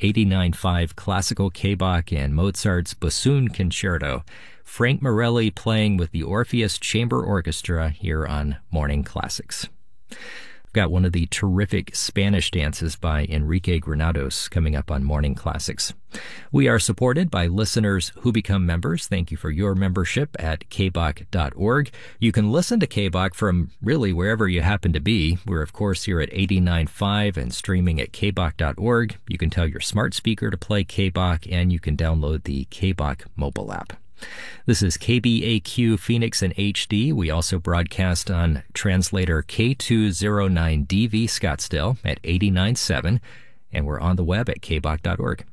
89.5 classical K-Bach and Mozart's Bassoon Concerto. Frank Morelli playing with the Orpheus Chamber Orchestra here on Morning Classics. I've got one of the terrific Spanish dances by Enrique Granados coming up on Morning Classics. We are supported by listeners who become members. Thank you for your membership at kbach.org. You can listen to K-Bach from really wherever you happen to be. We're, of course, here at 89.5 and streaming at kbach.org. You can tell your smart speaker to play K-Bach, and you can download the K-Bach mobile app. This is KBAQ Phoenix in HD. We also broadcast on translator K209DV Scottsdale at 89.7, and we're on the web at kbach.org.